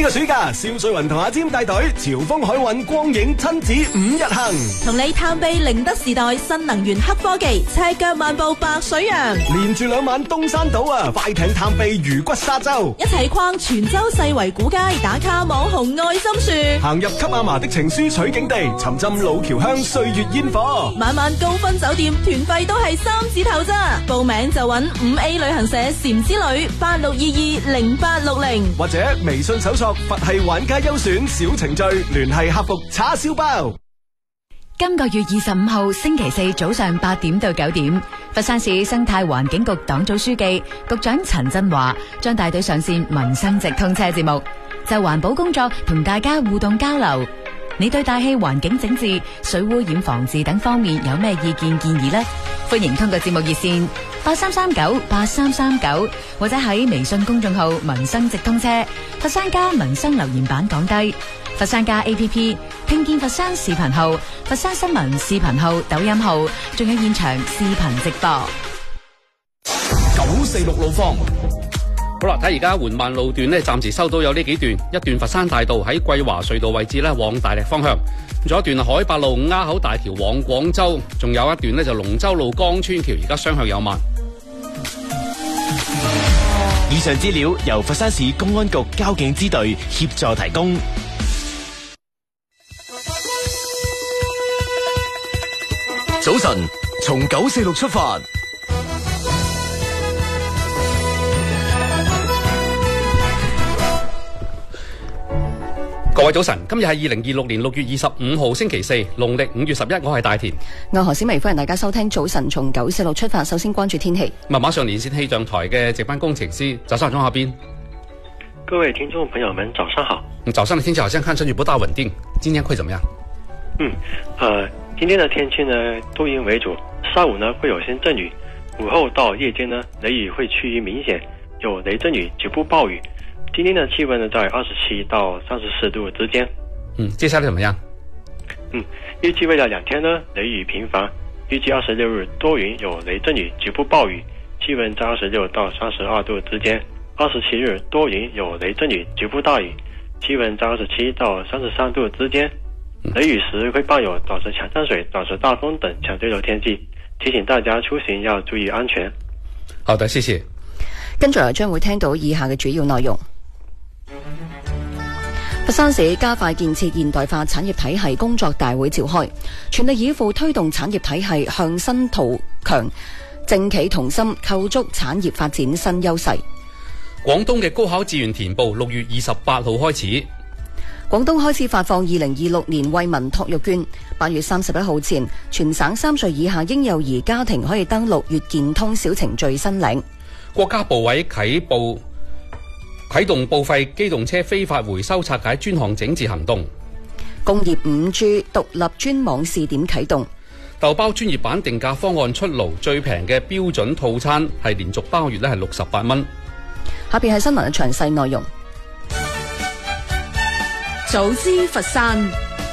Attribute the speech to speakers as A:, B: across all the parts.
A: 個暑假，蕭瑞雲同阿占帶隊潮豐海運光影親子5日行，
B: 同你探秘寧德時代新能源黑科技，赤腳漫步白水洋，
A: 連住2晚東山島啊，快艇探秘魚骨沙洲，
B: 一齊逛泉州世圍古街，打卡網紅愛心樹，
A: 行入給阿嫲的情書取景地，沉浸老橋鄉歲月煙火，
B: 晚晚高分酒店，團費都係3字頭咋，報名就揾5A 旅行社禪之旅86220860，
A: 或者微信搜索佛系玩家優選小程序，聯繫客服叉燒包。
C: 今個月25號星期四早上8點到9點，佛山市生態環境局黨組書記、局長陳振華將帶隊上線民生直通車節目，就環保工作同大家互動交流。你對大氣環境整治、水污染防治等方面有咩意見建議呢？歡迎通過節目熱線83398339或者喺微信公眾號民生直通車、佛山家民生留言板講低、佛山家 APP、聽見佛山視頻號、佛山新聞視頻號、抖音號，仲有現場視頻直播。
A: 946路況。
D: 好啦，睇而家緩慢路段呢，暫時收到有呢幾段，一段佛山大道喺桂華隧道位置呢往大瀝方向，仲有一段海八路鴉口大橋往廣州，仲有一段呢就龍舟路江村橋，而家雙向有慢。
E: 以上資料由佛山市公安局交警支隊協助提供。
F: 早晨，從946出發。
D: 各位早晨，今日係2026年6月25號星期四，農曆5月11，我係大田。
G: 我何小薇，歡迎大家收聽早晨從946出發。首先關注天氣。
D: 馬上連線氣象台嘅值班工程師，早上好，邊。
H: 各位聽眾朋友們，早上好。
D: 早上的天氣好像看上去不大穩定，今天會怎麼樣？
H: 今天的天氣呢多雲為主，上午呢會有些陣雨，午後到夜間呢雷雨會趨於明顯，有雷陣雨、局部暴雨。今天的氣溫呢在27到34度之間。
D: 接下來怎麼樣？
H: 預計未來2天呢雷雨頻繁，預計26日多雲有雷陣雨、局部暴雨，氣溫在26到32度之間。27日多雲有雷陣雨、局部大雨，氣溫在27到33度之間。雷雨時會伴有導致強降水、導致大風等強對流天氣，提醒大家出行要注意安全。
D: 好的，謝謝。
G: 跟住嚟將會聽到以下嘅主要內容。佛山市加快建設現代化產業體系工作大會召開，全力以赴推動產業體系向新圖強，政企同心構築產業發展新優勢。
D: 廣東嘅高考志願填報6月28號開始。
G: 廣東開始發放2026年惠民托育券，8月31號前，全省3歲以下嬰幼兒家庭可以登錄粵健通小程序申領。
D: 國家部委啟動報廢機動車非法回收拆解專項整治行動。
G: 工業 5G 獨立專網試點啟動。
D: 豆包專業版定價方案出爐，最平嘅標準套餐係連續包月係68蚊。
G: 下邊係新聞嘅詳細內容。
B: 早知佛山。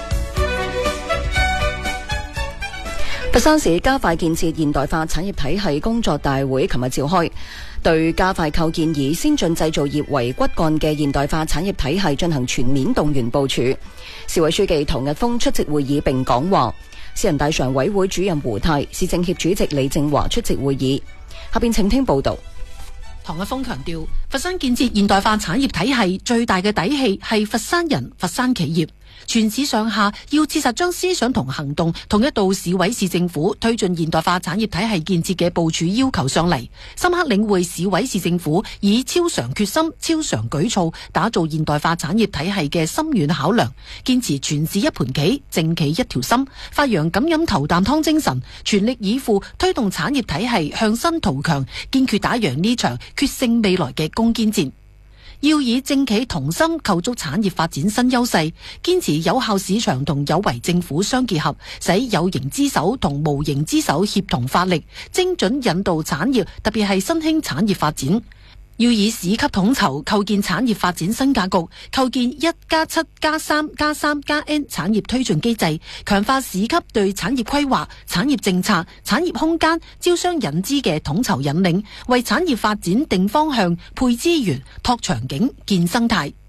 G: 佛山市加快建設現代化產業體系工作大會琴日召開，對加快構建以先進製造業為骨幹嘅現代化產業體系進行全面動員部署。市委書記陶逸峰出席會議並講話，市人大常委會主任胡泰、市政協主席李正華出席會議。下邊請聽報道。
I: 唐逸峰強調，佛山建設現代化產業體系最大嘅底氣係佛山人、佛山企業。全市上下要切實將思想同行動統一到市委市政府推進現代化產業體系建設嘅部署要求上嚟，深刻領會市委市政府以超常決心、超常舉措打造現代化產業體系嘅深遠考量，堅持全市一盤棋、政企一條心，發揚敢飲頭啖湯精神，全力以赴推動產業體系向新圖強，堅決打贏呢場決勝未來嘅攻堅戰。要以政企同心構築產業發展新優勢，堅持有效市場同有為政府相結合，使有形之手同無形之手協同發力，精準引導產業，特別係新興產業發展。要以市級統籌構建產業發展新格局，構建1+7+3+3+N 產業推進機制，強化市級對產業規劃、產業政策、產業空間、招商引資嘅統籌引領，為產業發展定方向、配資源、拓場景、建生態。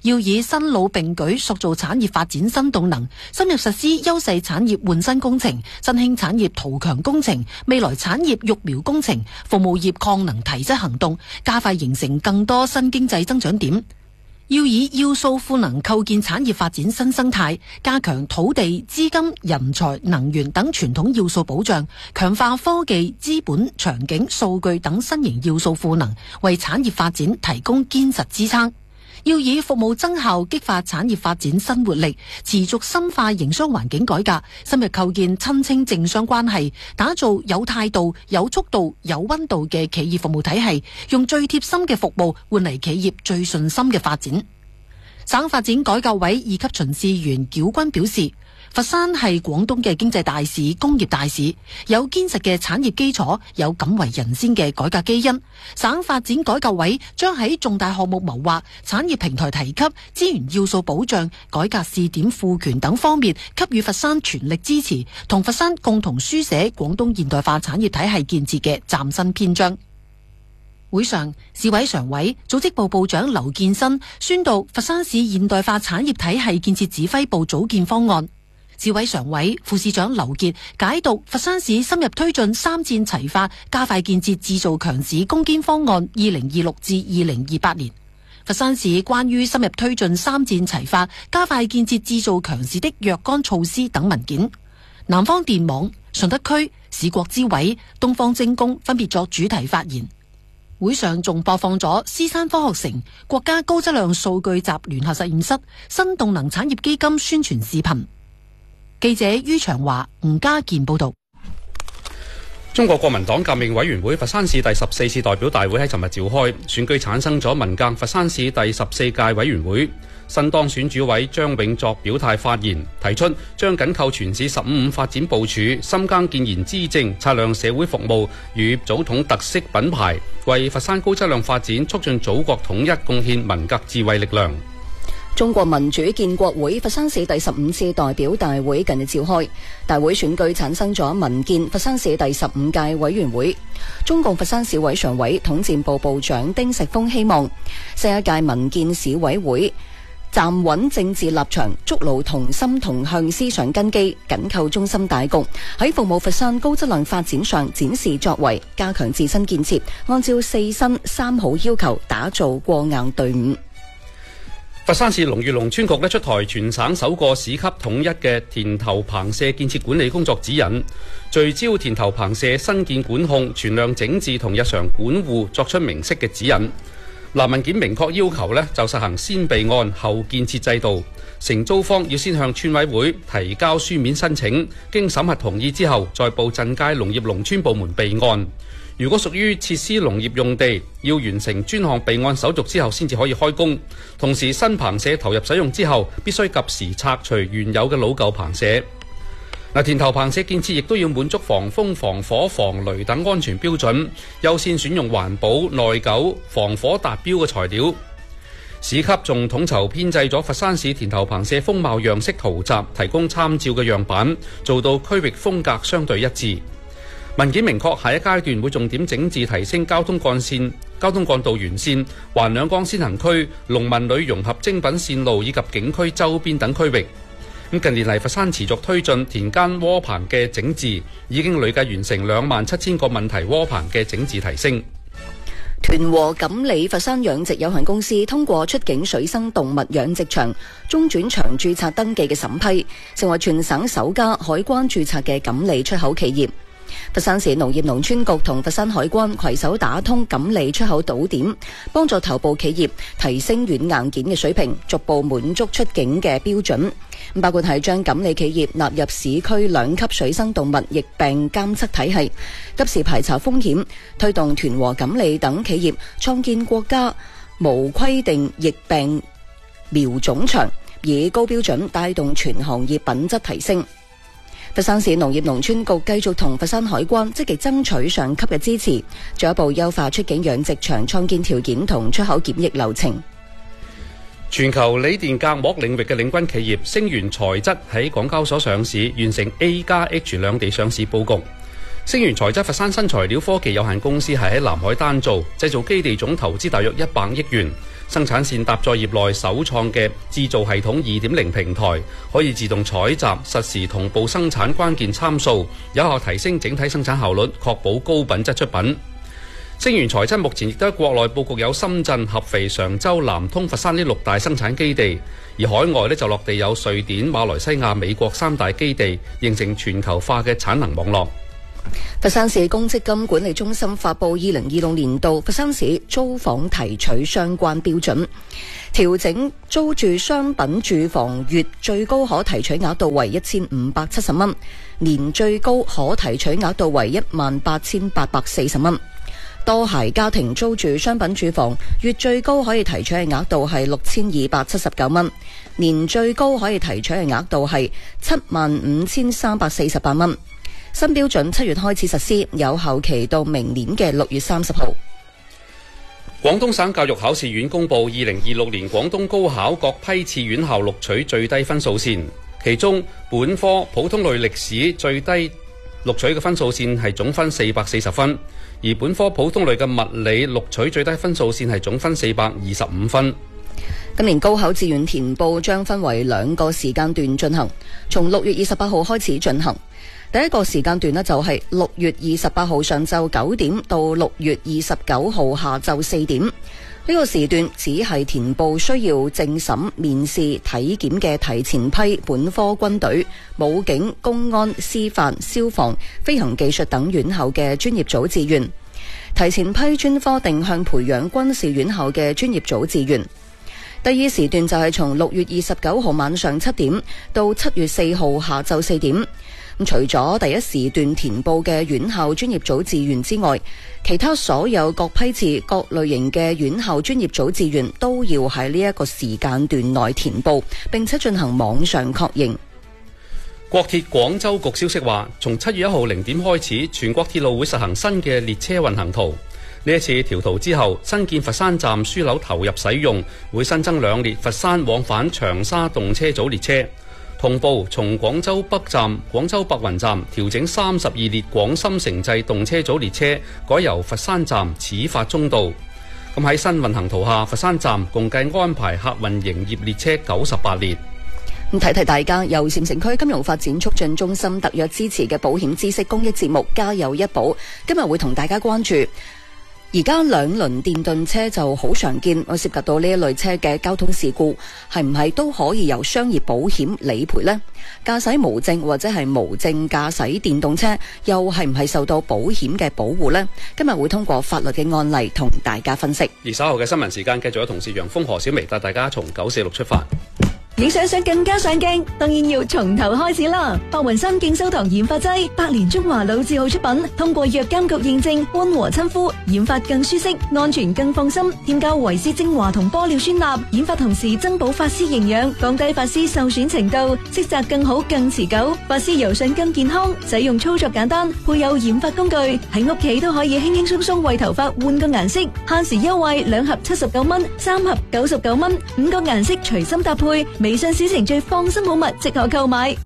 I: 要以新老並舉塑造產業發展新動能，深入實施優勢產業換新工程、新興產業圖強工程、未來產業育苗工程、服務業抗能提質行動，加快形成更多新經濟增長點。要以要素賦能構建產業發展新生態，加強土地、資金、人才、能源等傳統要素保障，強化科技、資本、場景、數據等新型要素賦能，為產業發展提供堅實支撐。要以服務增效激發產業發展新活力，持續深化營商環境改革，深入構建親清政商關係，打造有態度、有速度、有溫度嘅企業服務體系，用最貼心嘅服務換嚟企業最順心嘅發展。省發展改革委二級巡視員繳軍表示，佛山係廣東嘅經濟大市、工業大市，有堅實嘅產業基礎，有敢為人先嘅改革基因。省發展改革委將喺重大項目謀劃、產業平台提級、資源要素保障、改革試點賦權等方面給予佛山全力支持，同佛山共同書寫廣東現代化產業體系建設嘅嶄新篇章。會上，市委常委、組織部部長劉建新宣讀佛山市現代化產業體系建設指揮部組建方案。市委常委、副市長劉傑解讀佛山市深入推進三戰齊發，加快建設製造強市攻堅方案2026至2028年。佛山市關於深入推進三戰齊發，加快建設製造強市的若干措施等文件。南方電網、順德區、市國資委、東方精工分別作主題發言。會上仲播放咗獅山科學城、國家高質量數據集聯合實驗室、新動能產業基金宣傳視頻。記者于長華、吳家健報道。
D: 中國國民黨革命委員會佛山市第14次代表大會喺尋日召開，選舉產生咗文革佛山市第14屆委員會。新當選主委張永作表態發言，提出將緊扣全市15發展部署，深耕建言資政、擦亮社會服務與祖統特色品牌，為佛山高質量發展、促進祖國統一貢獻文革智慧力量。
G: 中國民主建國會佛山市第15次代表大會近日召開，大會選舉產生咗民建佛山市第15屆委員會。中共佛山市委常委、統戰部部長丁石峰希望新一屆民建市委會站穩政治立場，築牢同心同向思想根基，緊扣中心大局，喺服務佛山高質量發展上展示作為，加強自身建設，按照4新3好要求打造過硬隊伍。
D: 佛山市龍悅農村局出台全省首個市級統一嘅田頭棚舍建設管理工作指引，聚焦田頭棚舍新建管控、存量整治同日常管護作出明晰嘅指引。嗱，文件明確要求就實行先備案後建設制度，承租方要先向村委會提交書面申請，經審核同意之後，再報鎮街農業農村部門備案。如果屬於設施農業用地，要完成專項備案手續之後先至可以開工。同時，新棚舍投入使用之後，必須及時拆除原有嘅老舊棚舍。田頭棚舍建設亦都要滿足防風、防火、防雷等安全標準，優先選用環保、耐久、防火達標嘅材料。市級仲統籌編製咗佛山市田頭棚舍風貌樣式圖集，提供參照嘅樣板，做到區域風格相對一致。文件明確，下一階段會重點整治提升交通幹線、交通幹道沿線、環兩江先行區、農民旅融合精品線路以及景區周邊等區域。近年嚟，佛山持續推進田間窩棚嘅整治，已經累計完成27000個問題窩棚嘅整治提升。
G: 屯和錦里佛山養殖有限公司通過出境水生動物養殖場中轉場註冊登記嘅審批，成為全省首家海關註冊嘅錦鯉出口企業。佛山市農業農村局同佛山海關攜手打通錦鯉出口島點，幫助頭部企業提升軟硬件嘅水平，逐步滿足出境嘅標準。包括係將錦鯉企業納入市區2級水生動物疫病監測體系，及時排查風險，推動屯和錦鯉等企業創建國家無規定疫病苗種場，以高標準帶動全行業品質提升。佛山市農業農村局繼續同佛山海關積極爭取上級嘅支持，進一步優化出境養殖場創建條件同出口檢疫流程。
D: 全球鋰電隔膜領域嘅領軍企業星源材質喺港交所上市，完成 A+H 兩地上市佈局。 星源材質佛山新材料科技有限公司係喺南海丹造，製造基地總投資大約100億元，生產線搭載業內首創嘅製造系統 2.0 平台，可以自動採集、實時同步生產關鍵參數，有效提升整體生產效率，確保高品質出品。星源材質目前亦都喺國內佈局有深圳、合肥、常州、南通、佛山呢6大生產基地，而海外就落地有瑞典、馬來西亞、美國3大基地，形成全球化嘅產能網絡。
G: 佛山市公積金管理中心發布2026年度佛山市租房提取相關標準，調整租住商品住房月最高可提取額度為1570蚊，年最高可提取額度為18840蚊。多孩家庭租住商品住房月最高可以提取嘅額度係6279蚊，年最高可以提取嘅額度係75348蚊。新標準7月開始實施，有效期到明年嘅6月30號。
D: 廣東省教育考試院公布2026年廣東高考各批次院校錄取最低分數線，其中本科普通類歷史最低錄取嘅分數線係總分440分，而本科普通類嘅物理錄取最低分數線係總分425分。
G: 今年高考志願填報將分為2個時間段進行，從6月28號開始進行。第一個時間段呢，就係6月28號上晝9點到6月29號下晝4點。呢個時段只係填報需要政審、面試、體檢嘅提前批本科軍隊、武警、公安、司法、消防、飛行技術等院校嘅專業組志願，提前批專科定向培養軍事院校嘅專業組志願。第二時段就係從6月29號晚上7點到7月4號下晝4點。除咗第一時段填報嘅院校專業組志願之外，其他所有各批次各類型嘅院校專業組志願都要喺呢一個時間段內填報，並且進行網上確認。
D: 國鐵廣州局消息話，從7月1號0點開始，全國鐵路會實行新嘅列車運行圖。呢一次調圖之後，新建佛山站樞紐投入使用，會新增2列佛山往返長沙動車組列車。同步從廣州北站、廣州白雲站調整32列廣深城際動車組列車，改由佛山站始發中道。咁喺新運行圖下，佛山站共計安排客運營業列車98列。
G: 提提大家，由禪城區金融發展促進中心特約支持嘅保險知識公益節目《家有一保》，今日會同大家關注。而家2輪電動車就好常見，我涉及到呢一類車嘅交通事故，係唔係都可以由商業保險理賠呢？駕駛無證或者係無證駕駛電動車，又係唔係受到保險嘅保護呢？今日會通過法律嘅案例同大家分析。
D: 而稍後嘅新聞時間，繼續有同事楊峰、何小薇帶大家從946出發。
B: 你想更加上鏡，當然要從頭開始啦！白雲山敬修堂研發劑，100年中華老字號出品，通過藥監局認證，溫和親膚，染髮更舒適，安全更放心。添加維 C 精華同玻尿酸鈉，染髮同時增補髮絲營養，降低髮絲受損程度，色澤更好更持久，髮絲柔順更健康。使用操作簡單，配有染髮工具，喺屋企都可以輕輕鬆鬆為頭髮換個顏色。限時優惠，2盒79蚊，3盒99蚊，5個顏色隨心搭配。微信小程序放心好物，即可購買。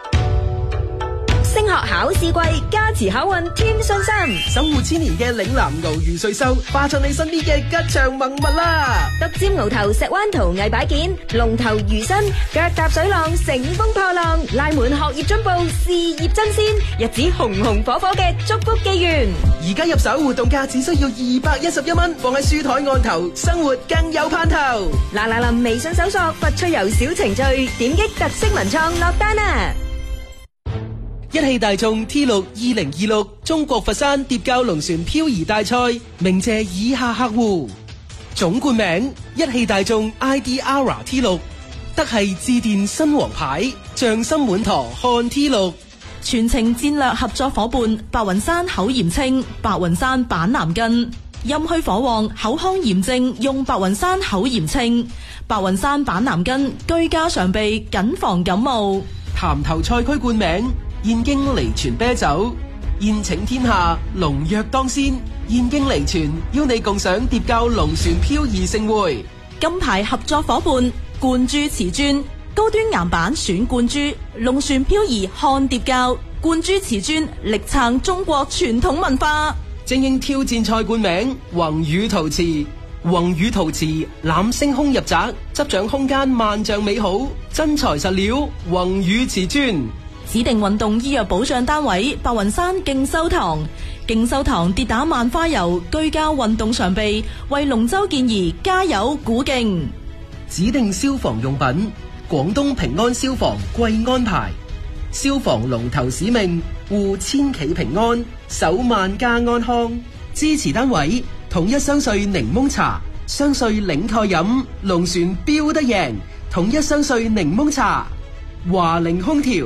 J: 升學考試季，加持考運添信心。
K: 守護千年嘅嶺南鰲魚歲收，化作你身邊嘅吉祥萌物啦！
J: 得尖鰲頭石灣圖藝擺件，龍頭魚身，腳踏水浪，乘風破浪，拉滿學業進步，事業爭先，日子紅紅火火嘅祝福紀元。
K: 而家入手活動價只需要211蚊，放喺書台案頭，生活更有盼頭。
J: 嗱，微信搜索佛趣遊小程序，點擊特色文創落單啊！
K: 一汽大眾 T6 2026中國佛山疊滘龍船漂移大賽鳴謝以下客戶：總冠名一汽大眾 IDR T6， 德系致電新王牌，匠心滿堂看 T6。
B: 全程戰略合作伙伴白雲山口鹽清，白雲山板藍根，陰虛火旺口腔炎症用白雲山口鹽清，白雲山板藍根居家常備，謹防感冒。
K: 潭頭賽區冠名燕京離泉啤酒，宴請天下龍躍當先，燕京離泉邀你共賞疊滘龍船漂移盛會。
B: 金牌合作伙伴冠珠瓷磚，高端岩板選冠珠，龍船漂移看疊滘，
L: 灌輸瓷磚，力撐中國傳統文化。
K: 精英挑戰賽冠名宏宇陶瓷，宏宇陶瓷攬星空入宅，執掌空間萬丈美好，真材實料宏宇瓷磚。
L: 指定運動醫藥保障單位白雲山競修堂，競修堂跌打萬花油居家運動常備，為龍舟健兒加油鼓勁。
K: 指定消防用品廣東平安消防貴安牌，消防龍頭使命護千企平安，守萬家安康。支持單位統一雙穗檸檬茶，雙穗領蓋飲，龍船標得贏，統一雙穗檸檬茶，華菱空調。